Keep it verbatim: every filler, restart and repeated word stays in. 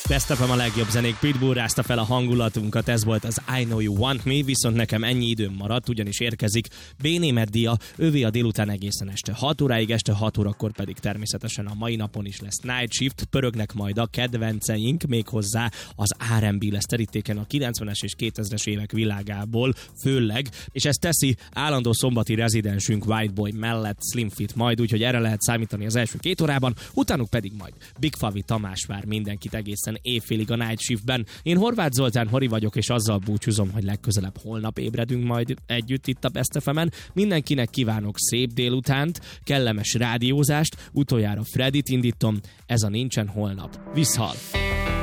Best ef em a legjobb zenék, Pitbull rázta fel a hangulatunkat, ez volt az I Know You Want Me, viszont nekem ennyi időm maradt, ugyanis érkezik Bénémet Dia, ővé a délután egészen este hat óráig, este hat órakor pedig természetesen a mai napon is lesz Night Shift, pörögnek majd a kedvenceink, méghozzá az er end bé lesz terítéken a kilencvenes és kétezres évek világából főleg, és ezt teszi állandó szombati rezidensünk Whiteboy mellett Slim Fit majd, úgyhogy erre lehet számítani az első két órában, utánuk pedig majd Big Favi Tamás vár mindenkit egészen évfélig a Night Shiftben. Én Horváth Zoltán Hori vagyok, és azzal búcsúzom, hogy legközelebb holnap ébredünk majd együtt itt a Best ef emen. Mindenkinek kívánok szép délutánt, kellemes rádiózást, utoljára Freddit indítom, ez a Nincsen holnap. Viszhal!